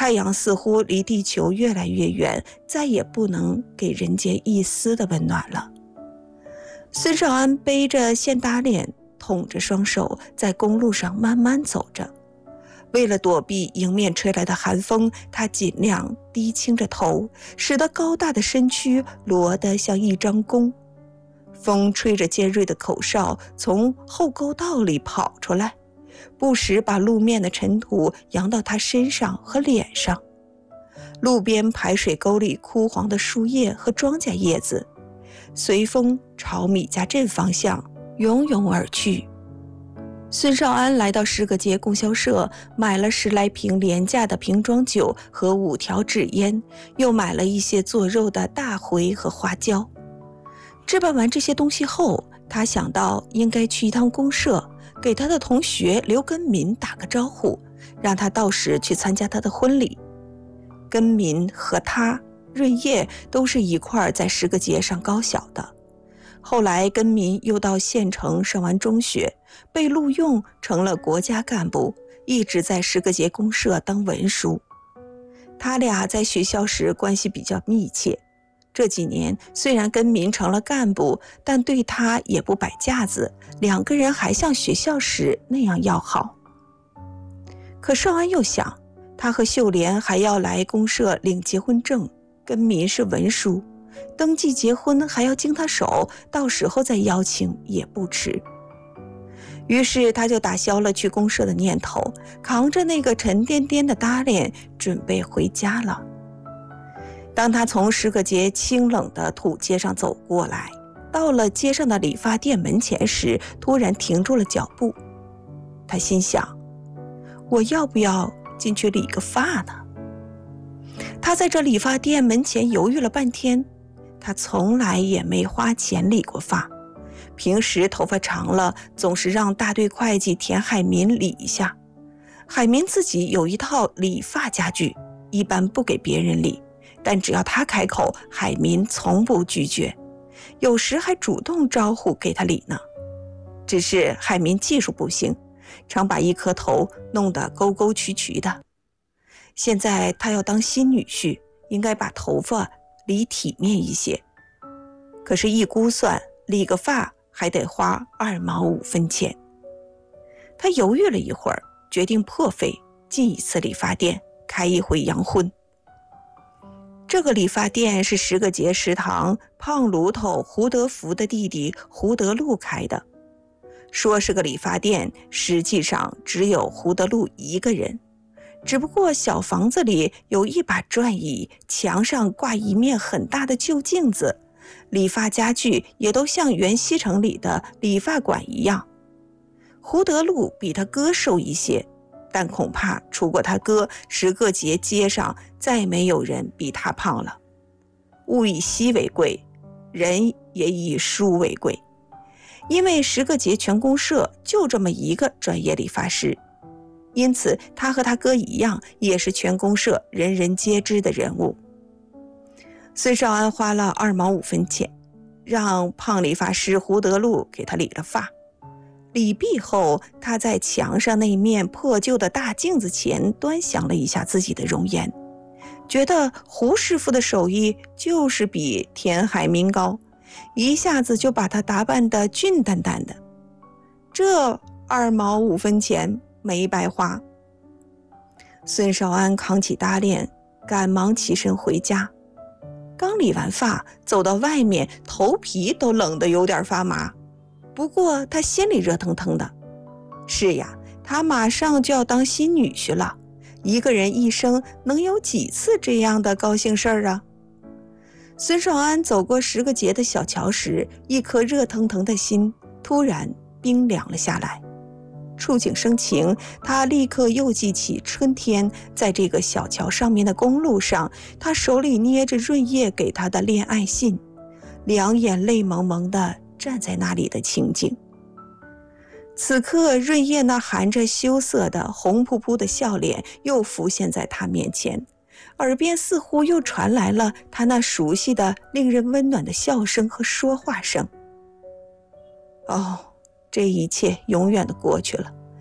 太阳似乎离地球越来越远，再也不能给人间一丝的温暖了。孙少安背着线搭链，捅着双手，在公路上慢慢走着。为了躲避迎面吹来的寒风，他尽量低倾着头，使得高大的身躯罗得像一张弓。风吹着尖锐的口哨从后沟道里跑出来，不时把路面的尘土扬到他身上和脸上。路边排水沟里枯黄的树叶和庄稼叶子随风朝米家镇方向涌涌而去。孙少安来到诗歌街供销社，买了10来瓶廉价的瓶装酒和5条纸烟，又买了一些做肉的大茴和花椒。置办完这些东西后，他想到应该去一趟公社，给他的同学刘根民打个招呼，让他到时去参加他的婚礼。根民和他、润叶都是一块在诗歌节上高小的。后来根民又到县城上完中学，被录用成了国家干部，一直在诗歌节公社当文书。他俩在学校时关系比较密切，这几年虽然根民成了干部，但对他也不摆架子，2个人还像学校时那样要好。可少安又想，他和秀莲还要来公社领结婚证，根民是文书，登记结婚还要经他手，到时候再邀请也不迟。于是他就打消了去公社的念头，扛着那个沉甸甸的搭链准备回家了。当他从诗歌节清冷的土街上走过来，到了街上的理发店门前时，突然停住了脚步。他心想，我要不要进去理个发呢？他在这理发店门前犹豫了半天，他从来也没花钱理过发，平时头发长了总是让大队会计田海民理一下。海民自己有一套理发家具，一般不给别人理，但只要他开口，海民从不拒绝，有时还主动招呼给他理呢。只是海民技术不行，常把一颗头弄得沟沟曲曲的。现在他要当新女婿，应该把头发理体面一些。可是一估算，理个发还得花2毛5分钱。他犹豫了一会儿，决定破费进一次理发店，开一回洋荤。这个理发店是诗歌节食堂胖炉头胡德福的弟弟胡德禄开的。说是个理发店，实际上只有胡德禄一个人，只不过小房子里有一把转椅，墙上挂一面很大的旧镜子，理发家具也都像原西城里的理发馆一样。胡德禄比他哥瘦一些，但恐怕除过他哥，诗歌节街上再没有人比他胖了。物以稀为贵，人也以书为贵。因为诗歌节全公社就这么一个专业理发师，因此他和他哥一样，也是全公社人人皆知的人物。孙少安花了2毛5分钱，让胖理发师胡德禄给他理了发。理毕后，他在墙上那面破旧的大镜子前端详了一下自己的容颜，觉得胡师傅的手艺就是比田海民高，一下子就把他打扮得俊淡淡的。这2毛5分钱没白花。孙少安扛起搭链，赶忙起身回家。刚理完发，走到外面，头皮都冷得有点发麻。不过他心里热腾腾的。是呀，他马上就要当新女婿了，一个人一生能有几次这样的高兴事儿啊？孙少安走过诗歌节的小桥时，一颗热腾腾的心突然冰凉了下来。触景生情，他立刻又记起春天在这个小桥上面的公路上，他手里捏着润叶给他的恋爱信，两眼泪蒙蒙地站在那里的情景。此刻润叶那含着羞涩的红扑扑的笑脸又浮现在他面前，耳边似乎又传来了他那熟悉的令人温暖的笑声和说话声。哦，这一切永远的过去了，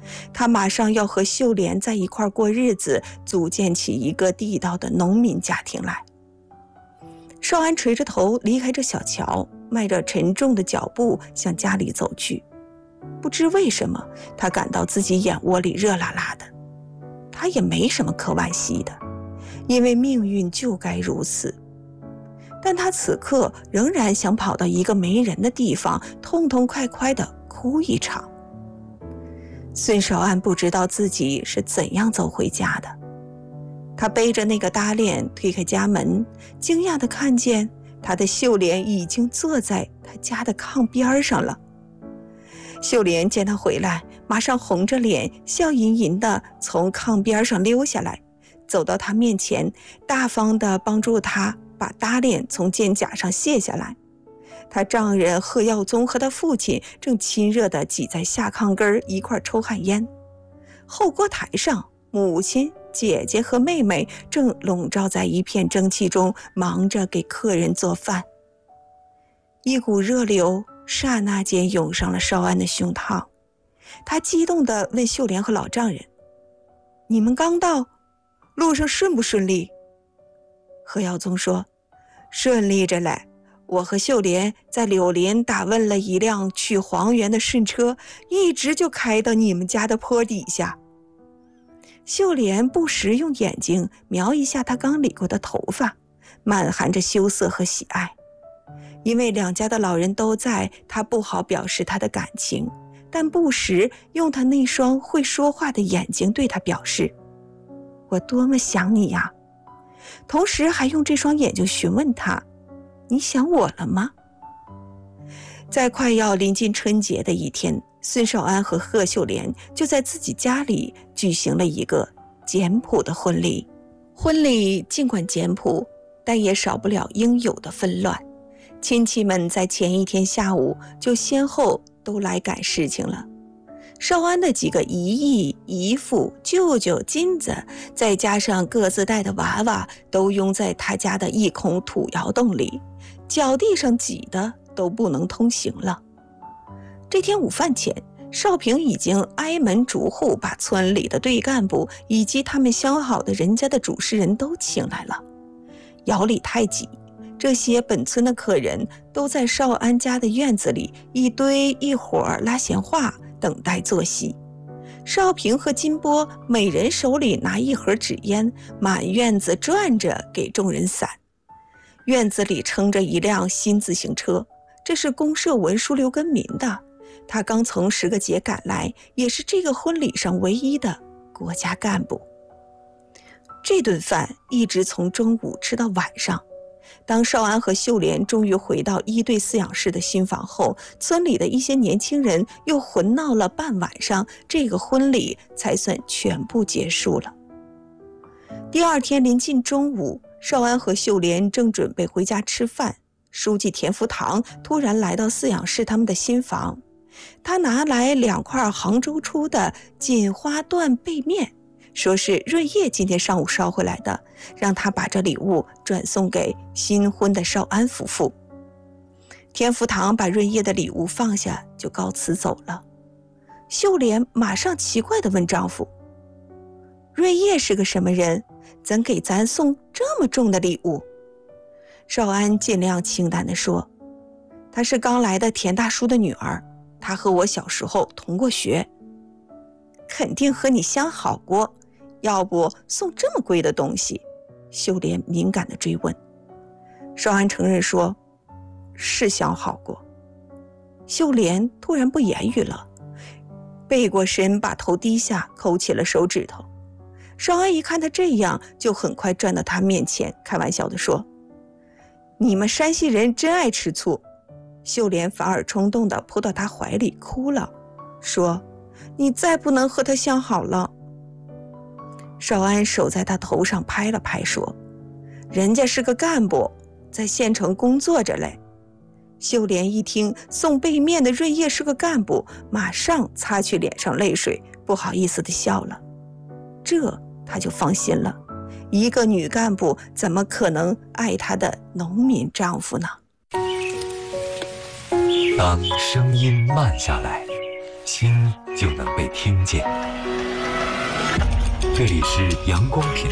他马上要和秀莲在一块过日子，组建起一个地道的农民家庭来。少安垂着头离开这小桥，迈着沉重的脚步向家里走去。不知为什么，他感到自己眼窝里热辣辣的。他也没什么可惋惜的，因为命运就该如此。但他此刻仍然想跑到一个没人的地方，痛痛快快地哭一场。孙少安不知道自己是怎样走回家的。他背着那个搭链推开家门，惊讶地看见他的秀莲已经坐在他家的炕边上了。秀莲见他回来，马上红着脸，笑吟吟地从炕边上溜下来，走到他面前，大方地帮助他把搭链从肩胛上卸下来。他丈人贺耀宗和他父亲正亲热地挤在下炕根一块抽旱烟。后锅台上，母亲、姐姐和妹妹正笼罩在一片蒸汽中，忙着给客人做饭。一股热流刹那间涌上了少安的胸膛，他激动地问秀莲和老丈人：“你们刚到，路上顺不顺利？”贺耀宗说：“顺利着嘞，我和秀莲在柳林打问了一辆去黄原的顺车，一直就开到你们家的坡底下。”秀莲不时用眼睛瞄一下他刚理过的头发，满含着羞涩和喜爱。因为两家的老人都在，他不好表示他的感情，但不时用他那双会说话的眼睛对他表示：“我多么想你呀！”同时还用这双眼睛询问他：“你想我了吗？”在快要临近春节的一天，孙少安和贺秀莲就在自己家里举行了一个简朴的婚礼。婚礼尽管简朴，但也少不了应有的纷乱。亲戚们在前一天下午就先后都来赶事情了。少安的几个姨姨、姨父、舅舅、金子，再加上各自带的娃娃，都拥在他家的一孔土窑洞里，脚地上挤得都不能通行了。这天午饭前，少平已经挨门逐户把村里的队干部以及他们相好的人家的主事人都请来了。窑里太挤，这些本村的客人都在少安家的院子里一堆一伙拉闲话，等待坐席。少平和金波每人手里拿一盒纸烟，满院子转着给众人散。院子里撑着一辆新自行车，这是公社文书刘根民的，他刚从10个节赶来，也是这个婚礼上唯一的国家干部。这顿饭一直从中午吃到晚上。当少安和秀莲终于回到一队饲养室的新房后，村里的一些年轻人又混闹了半晚上，这个婚礼才算全部结束了。第二天临近中午，少安和秀莲正准备回家吃饭，书记田福堂突然来到饲养室他们的新房，他拿来2块杭州出的锦花缎被面，说是润叶今天上午捎回来的，让他把这礼物转送给新婚的少安夫妇。田福堂把润叶的礼物放下，就告辞走了。秀莲马上奇怪地问丈夫：“润叶是个什么人？怎给咱送这么重的礼物？”少安尽量清淡地说：“她是刚来的田大叔的女儿，她和我小时候同过学，肯定和你相好过，要不送这么贵的东西？”秀莲敏感地追问。少安承认说：“是相好过。”秀莲突然不言语了，背过身，把头低下，抠起了手指头。少安一看他这样，就很快转到他面前，开玩笑地说：“你们山西人真爱吃醋。”秀莲反而冲动地扑到他怀里哭了，说：“你再不能和他相好了。”少安手在他头上拍了拍，说：“人家是个干部，在县城工作着嘞。”秀莲一听送被面的润叶是个干部，马上擦去脸上泪水，不好意思地笑了。这她就放心了，一个女干部怎么可能爱她的农民丈夫呢？ 当声音慢下来， 心就能被听见。这里是阳光频